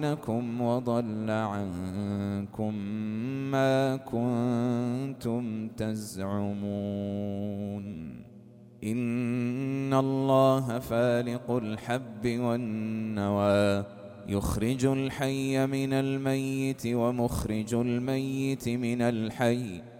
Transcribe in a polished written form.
لكم وضل عنكم ما كنتم تزعمون إن الله فالق الحب والنوى يخرج الحي من الميت ومخرج الميت من الحي